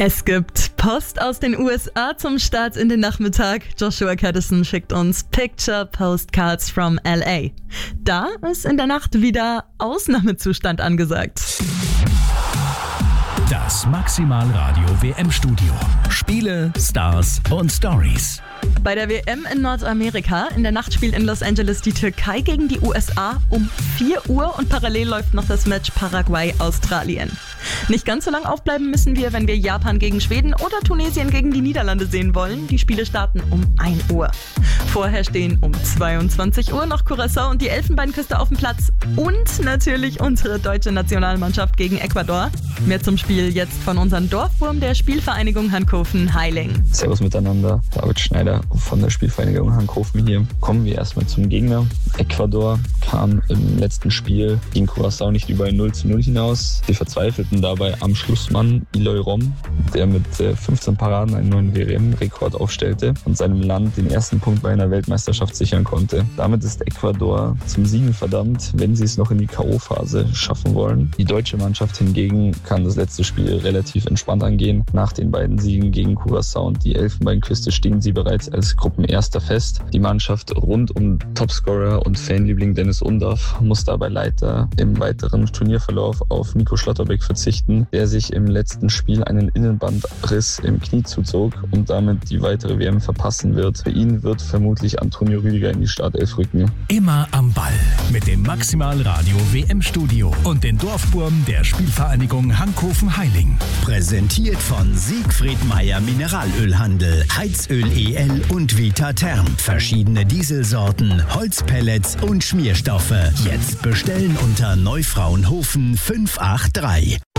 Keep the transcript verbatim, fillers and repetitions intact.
Es gibt Post aus den U S A zum Start in den Nachmittag. Joshua Caddison schickt uns Picture Postcards from L A. Da ist in der Nacht wieder Ausnahmezustand angesagt. Das Maximalradio W M-Studio. Spiele, Stars und Stories. Bei der W M in Nordamerika in der Nacht spielt in Los Angeles die Türkei gegen die U S A um vier Uhr und parallel läuft noch das Match Paraguay-Australien. Nicht ganz so lang aufbleiben müssen wir, wenn wir Japan gegen Schweden oder Tunesien gegen die Niederlande sehen wollen. Die Spiele starten um ein Uhr. Vorher stehen um zweiundzwanzig Uhr noch Curaçao und die Elfenbeinküste auf dem Platz und natürlich unsere deutsche Nationalmannschaft gegen Ecuador. Mehr zum Spiel jetzt von unserem Dorfwurm der Spielvereinigung Hankofen-Heiling. Servus miteinander, David Schneider von der Spielvereinigung Hankofen hier. Kommen wir erstmal zum Gegner. Ecuador kam im letzten Spiel gegen Curaçao nicht über ein null zu null hinaus. Sie verzweifelten dabei am Schlussmann Eloy Rom, der mit fünfzehn Paraden einen neuen W M-Rekord aufstellte und seinem Land den ersten Punkt bei einer Weltmeisterschaft sichern konnte. Damit ist Ecuador zum Siegen verdammt, wenn sie es noch in die K O-Phase schaffen wollen. Die deutsche Mannschaft hingegen kann das letzte Spiel relativ entspannt angehen. Nach den beiden Siegen gegen Curaçao und die Elfenbeinküste stehen sie bereits als Gruppenerster fest. Die Mannschaft rund um Topscorer und Fanliebling Dennis Undaff muss dabei leider im weiteren Turnierverlauf auf Nico Schlotterbeck verzichten, der sich im letzten Spiel einen Innenbandriss im Knie zuzog und damit die weitere W M verpassen wird. Für ihn wird vermutlich Antonio Rüdiger in die Startelf rücken. Immer am Ball mit dem Maximalradio W M-Studio und den Dorfwurm der Spielvereinigung Hankofen-Heiling. Präsentiert von Siegfried Meyer Mineralölhandel, Heizöl E L und Vita Therm. Verschiedene Dieselsorten, Holzpellets und Schmierstoffe. Jetzt bestellen unter Neufraunhofen fünf acht drei.